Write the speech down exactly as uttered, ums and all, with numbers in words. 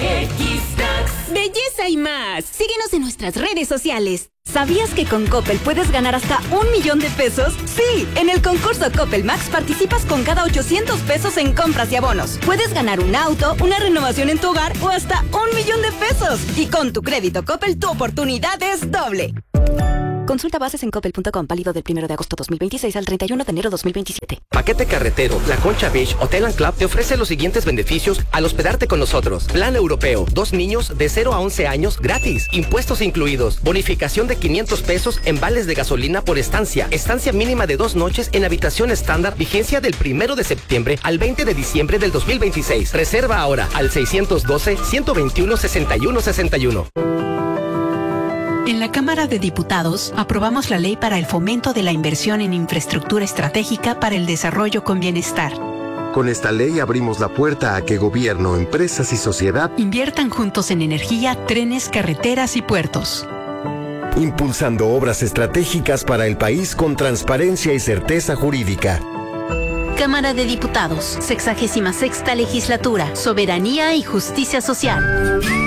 X-Trax. ¡Belleza y más! Síguenos en nuestras redes sociales. ¿Sabías que con Coppel puedes ganar hasta un millón de pesos? Sí, en el concurso Coppel Max participas con cada ochocientos pesos en compras y abonos. Puedes ganar un auto, una renovación en tu hogar o hasta un millón de pesos. Y con tu crédito Coppel, tu oportunidad es doble. Consulta bases en coppel punto com, válido del primero de agosto dos mil veintiséis al treinta y uno de enero dos mil veintisiete. Paquete Carretero, La Concha Beach Hotel and Club te ofrece los siguientes beneficios al hospedarte con nosotros. Plan europeo, dos niños de cero a once años gratis, impuestos incluidos, bonificación de quinientos pesos en vales de gasolina por estancia, estancia mínima de dos noches en habitación estándar, vigencia del primero de septiembre al veinte de diciembre del dos mil veintiséis. Reserva ahora al seiscientos doce, ciento veintiuno, sesenta y uno sesenta y uno. En la Cámara de Diputados aprobamos la ley para el fomento de la inversión en infraestructura estratégica para el desarrollo con bienestar. Con esta ley abrimos la puerta a que gobierno, empresas y sociedad inviertan juntos en energía, trenes, carreteras y puertos. Impulsando obras estratégicas para el país con transparencia y certeza jurídica. Cámara de Diputados, sexagésima sexta legislatura, soberanía y justicia social.